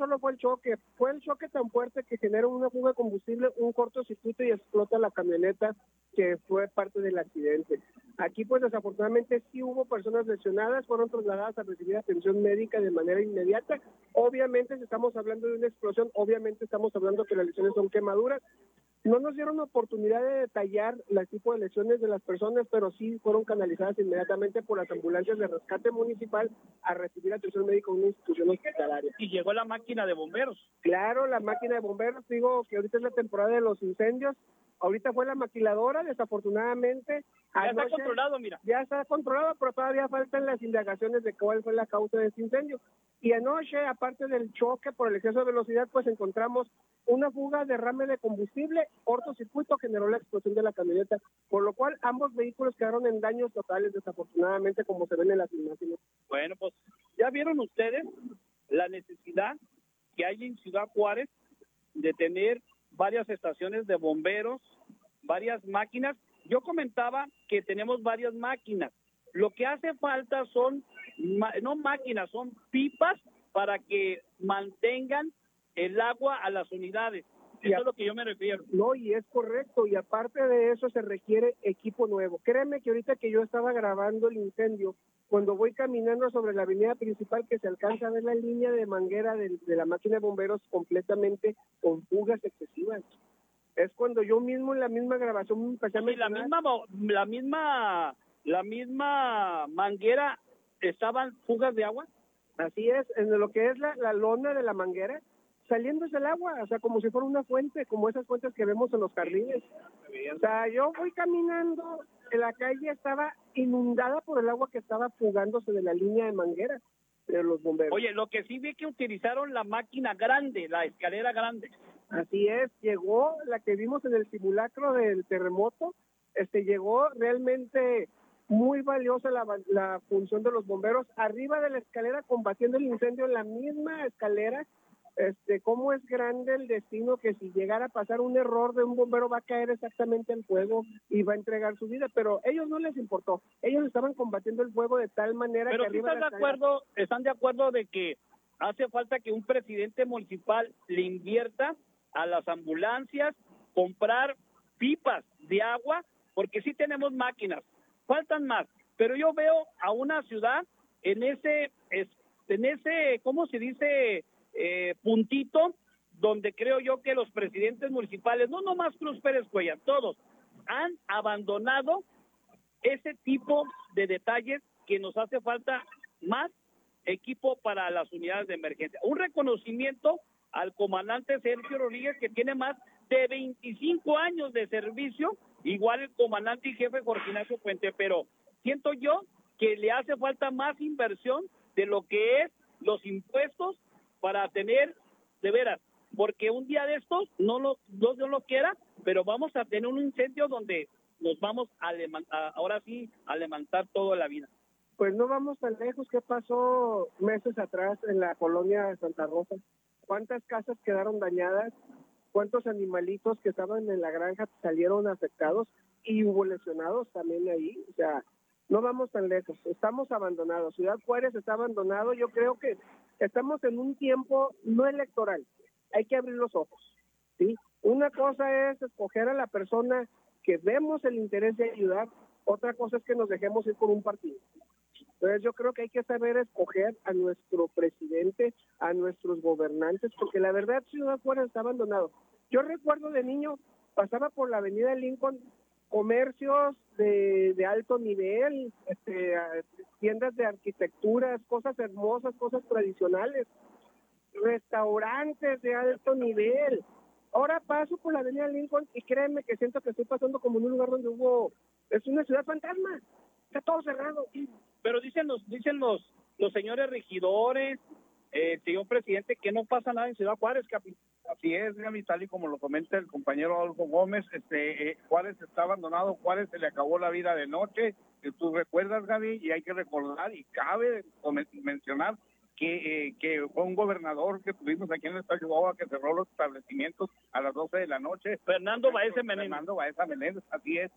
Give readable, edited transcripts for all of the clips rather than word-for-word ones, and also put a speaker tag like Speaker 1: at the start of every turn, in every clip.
Speaker 1: solo fue el choque tan fuerte que genera una fuga de combustible, un cortocircuito y explota la camioneta que fue parte del accidente. Aquí pues desafortunadamente sí hubo personas lesionadas, fueron trasladadas a recibir atención médica de manera inmediata. Obviamente si estamos hablando de una explosión, obviamente estamos hablando que las lesiones son quemaduras. No nos dieron oportunidad de detallar el tipo de lesiones de las personas, pero sí fueron canalizadas inmediatamente por las ambulancias de rescate municipal a recibir atención médica en una institución hospitalaria.
Speaker 2: Y llegó la máquina de bomberos.
Speaker 1: Claro, la máquina de bomberos, digo que ahorita es la temporada de los incendios. Ahorita fue la maquiladora, desafortunadamente.
Speaker 2: Ya está controlado, mira.
Speaker 1: Ya está controlado, pero todavía faltan las indagaciones de cuál fue la causa de este incendio. Y anoche, aparte del choque por el exceso de velocidad, pues encontramos una fuga, derrame de combustible, cortocircuito generó la explosión de la camioneta, por lo cual ambos vehículos quedaron en daños totales, desafortunadamente, como se ven en las imágenes.
Speaker 2: Bueno, pues ya vieron ustedes la necesidad que hay en Ciudad Juárez de tener varias estaciones de bomberos, varias máquinas. Yo comentaba que tenemos varias máquinas. Lo que hace falta son, no máquinas, son pipas para que mantengan el agua a las unidades. Eso es lo que yo me refiero.
Speaker 1: No, y es correcto, y aparte de eso se requiere equipo nuevo. Créeme que ahorita que yo estaba grabando el incendio, cuando voy caminando sobre la avenida principal que se alcanza a ver la línea de manguera de la máquina de bomberos completamente con fugas excesivas. Es cuando yo mismo en la misma grabación empecé a mencionar.
Speaker 2: La misma manguera estaban fugas de agua.
Speaker 1: Así es, en lo que es la lona de la manguera, saliéndose el agua, o sea, como si fuera una fuente, como esas fuentes que vemos en los jardines. O sea, yo voy caminando, en la calle estaba inundada por el agua que estaba fugándose de la línea de manguera de los bomberos.
Speaker 2: Oye, lo que sí vi que utilizaron la máquina grande, la escalera grande.
Speaker 1: Así es, llegó la que vimos en el simulacro del terremoto, llegó realmente muy valiosa la función de los bomberos arriba de la escalera combatiendo el incendio en la misma escalera. Cómo es grande el destino que si llegara a pasar un error de un bombero va a caer exactamente en fuego y va a entregar su vida, pero ellos no les importó, ellos estaban combatiendo el fuego de tal manera
Speaker 2: pero
Speaker 1: que arriba
Speaker 2: ¿están de acuerdo de que hace falta que un presidente municipal le invierta a las ambulancias, comprar pipas de agua? Porque sí tenemos máquinas, faltan más, pero yo veo a una ciudad en ese, ¿cómo se dice?, puntito donde creo yo que los presidentes municipales, no nomás Cruz Pérez Cuellar, todos han abandonado ese tipo de detalles que nos hace falta más equipo para las unidades de emergencia. Un reconocimiento al comandante Sergio Rodríguez, que tiene más de 25 años de servicio, igual el comandante y jefe Jorge Ignacio Puente, pero siento yo que le hace falta más inversión de lo que es los impuestos para tener, de veras, porque un día de estos, no lo quiera, pero vamos a tener un incendio donde nos vamos ahora sí a levantar toda la vida.
Speaker 1: Pues no vamos tan lejos. ¿Qué pasó meses atrás en la colonia de Santa Rosa? ¿Cuántas casas quedaron dañadas? ¿Cuántos animalitos que estaban en la granja salieron afectados? Y hubo lesionados también ahí. O sea, no vamos tan lejos, estamos abandonados. Ciudad Juárez está abandonado. Yo creo que estamos en un tiempo no electoral. Hay que abrir los ojos, ¿sí? Una cosa es escoger a la persona que vemos el interés de ayudar, otra cosa es que nos dejemos ir por un partido. Entonces yo creo que hay que saber escoger a nuestro presidente, a nuestros gobernantes, porque la verdad Ciudad Juárez está abandonado. Yo recuerdo de niño, pasaba por la avenida Lincoln, comercios de alto nivel, tiendas de arquitecturas, cosas hermosas, cosas tradicionales, restaurantes de alto nivel. Ahora paso por la avenida Lincoln y créeme que siento que estoy pasando como en un lugar donde es una ciudad fantasma, está todo cerrado.
Speaker 2: Pero dicen los señores regidores, señor presidente, que no pasa nada en Ciudad Juárez, capi.
Speaker 3: Así es, Gaby, tal y como lo comenta el compañero Adolfo Gómez, Juárez está abandonado, Juárez se le acabó la vida de noche, tú recuerdas, Gaby, y hay que recordar, y cabe mencionar que fue un gobernador que tuvimos aquí en el estado de Chihuahua que cerró los establecimientos a las 12 de la noche.
Speaker 2: Fernando Baeza Menéndez.
Speaker 3: Fernando Baeza Menéndez, así es.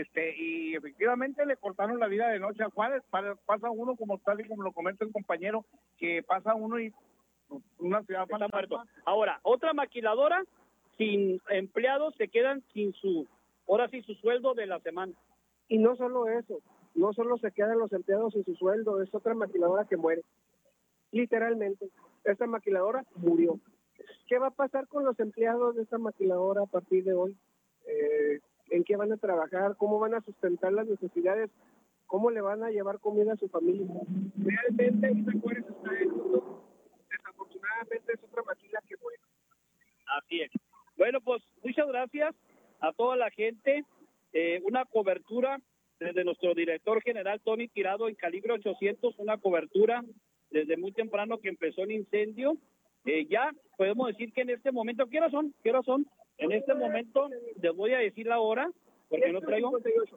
Speaker 3: Y efectivamente le cortaron la vida de noche a Juárez. Pasa uno, como tal y como lo comenta el compañero, que pasa uno y muerto. Una ciudad
Speaker 2: Está
Speaker 3: fantasma.
Speaker 2: muerto. Ahora, otra maquiladora sin empleados se quedan sin su sueldo de la semana.
Speaker 1: Y no solo eso, no solo se quedan los empleados sin su sueldo, es otra maquiladora que muere. Literalmente, esta maquiladora murió. ¿Qué va a pasar con los empleados de esta maquiladora a partir de hoy? ¿En qué van a trabajar? ¿Cómo van a sustentar las necesidades? ¿Cómo le van a llevar comida a su familia? Realmente Isa Juárez está en luto. Desafortunadamente es otra maquila que muere.
Speaker 2: Así es. Bueno, pues muchas gracias a toda la gente. Una cobertura desde nuestro director general Tony Tirado en Calibre 800, una cobertura desde muy temprano que empezó el incendio. Ya podemos decir que en este momento, ¿qué horas son? En este momento les voy a decir la hora, porque no traigo.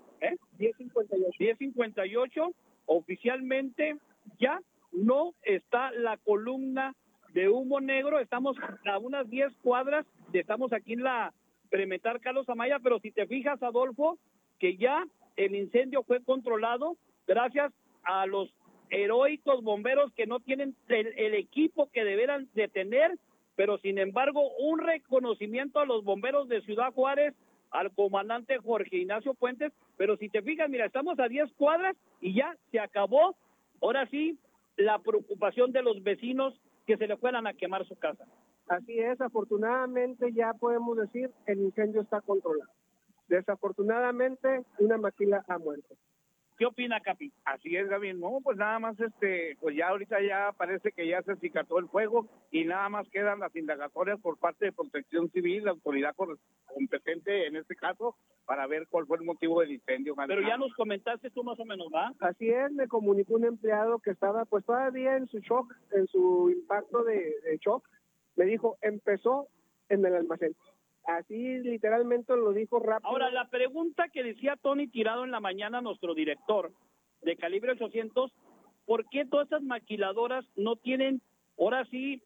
Speaker 2: 10:58. Oficialmente ya no está la columna de humo negro. Estamos a unas 10 cuadras, estamos aquí en la Perimetral Carlos Amaya, pero si te fijas, Adolfo, que ya el incendio fue controlado gracias a los heroicos bomberos que no tienen el equipo que deberán de tener, pero sin embargo un reconocimiento a los bomberos de Ciudad Juárez, al comandante Jorge Ignacio Puentes. Pero si te fijas, mira, estamos a 10 cuadras y ya se acabó, ahora sí, la preocupación de los vecinos que se le fueran a quemar su casa.
Speaker 1: Así es, afortunadamente ya podemos decir el incendio está controlado. Desafortunadamente una maquila ha muerto.
Speaker 2: ¿Qué opina, Capi?
Speaker 3: Así es, Gaby. No, pues nada más, pues ya ahorita ya parece que ya se acicató el fuego y nada más quedan las indagatorias por parte de Protección Civil, la autoridad competente en este caso, para ver cuál fue el motivo del incendio.
Speaker 2: Pero ya nos comentaste tú más o menos, ¿va?
Speaker 1: Así es, me comunicó un empleado que estaba pues todavía en su shock, en su impacto de shock. Me dijo, empezó en el almacén. Así literalmente lo dijo rápido.
Speaker 2: Ahora, la pregunta que decía Tony Tirado en la mañana, nuestro director de Calibre 800, ¿por qué todas estas maquiladoras no tienen, ahora sí,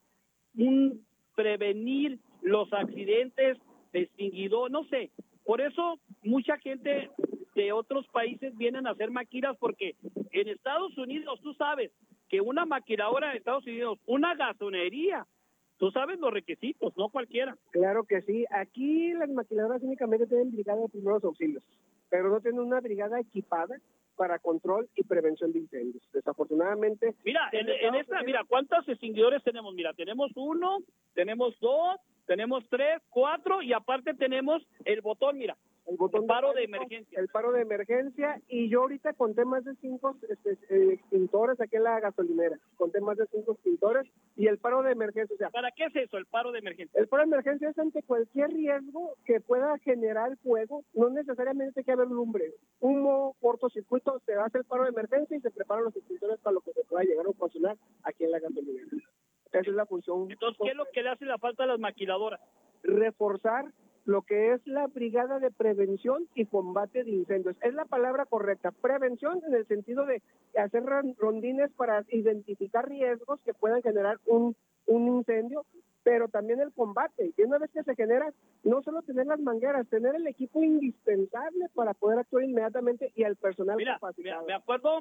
Speaker 2: un prevenir los accidentes, extinguidor? No sé, por eso mucha gente de otros países vienen a hacer maquilas, porque en Estados Unidos, tú sabes, que una maquiladora en Estados Unidos, una gasonería, tú sabes los requisitos, no cualquiera.
Speaker 1: Claro que sí. Aquí las maquiladoras únicamente tienen brigada de primeros auxilios, pero no tienen una brigada equipada para control y prevención de incendios. Desafortunadamente.
Speaker 2: Mira, en esta, mira, ¿cuántos extinguidores tenemos? Mira, tenemos 1, tenemos 2, tenemos 3, 4 y aparte tenemos el botón, mira.
Speaker 1: El botón
Speaker 2: paro de emergencia.
Speaker 1: El paro de emergencia, y yo ahorita conté más de 5 extintores aquí en la gasolinera. Conté más de 5 extintores y el paro de emergencia. O sea,
Speaker 2: ¿para qué es eso, el paro de emergencia?
Speaker 1: El paro de emergencia es ante cualquier riesgo que pueda generar fuego. No necesariamente que haber lumbre, humo, cortocircuito. Se hace el paro de emergencia y se preparan los extintores para lo que se pueda llegar a ocasionar aquí en la gasolinera. Esa es la función.
Speaker 2: Entonces, ¿qué es lo que le hace la falta a las maquiladoras?
Speaker 1: Reforzar lo que es la brigada de prevención y combate de incendios. Es la palabra correcta, prevención en el sentido de hacer rondines para identificar riesgos que puedan generar un incendio, pero también el combate. Y una vez que se genera, no solo tener las mangueras, tener el equipo indispensable para poder actuar inmediatamente y al personal capacitado.
Speaker 2: Me acuerdo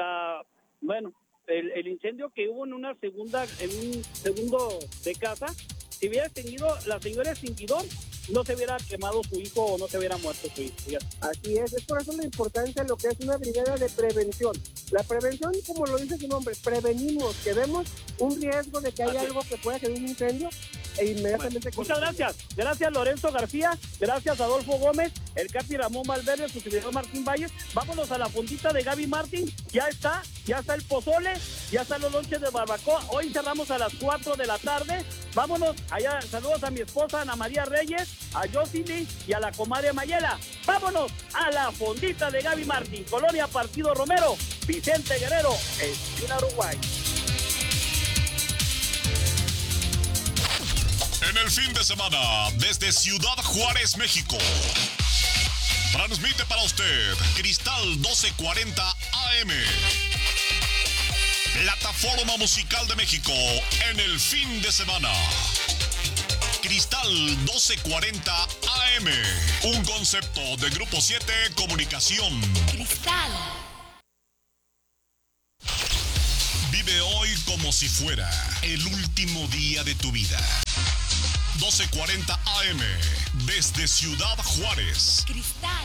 Speaker 2: el incendio que hubo en un segundo de casa. Si hubiera tenido la señora extinguidor, no se hubiera quemado su hijo o no se hubiera muerto su hijo.
Speaker 1: Así es por eso la importancia de lo que es una brigada de prevención. La prevención, como lo dice su nombre, prevenimos, que vemos un riesgo de que haya algo que pueda generar un incendio e inmediatamente...
Speaker 2: Muchas gracias Lorenzo García, gracias Adolfo Gómez, el Capi Ramón Valverde, su servidor Martín Valles. Vámonos a la fondita de Gaby Martín, ya está el pozole, ya están los lonches de barbacoa. Hoy cerramos a las 4 de la tarde. Vámonos allá, saludos a mi esposa Ana María Reyes, a Josely y a la comadre Mayela. Vámonos a la fondita de Gaby Martín, Colonia Partido Romero, Vicente Guerrero, esquina Uruguay.
Speaker 4: En el fin de semana, desde Ciudad Juárez, México, transmite para usted Cristal 1240 AM, plataforma musical de México en el fin de semana. Cristal 1240 AM, un concepto de Grupo 7 Comunicación.
Speaker 5: Cristal.
Speaker 4: Vive hoy como si fuera el último día de tu vida. 12:40 AM, desde Ciudad Juárez.
Speaker 5: Cristal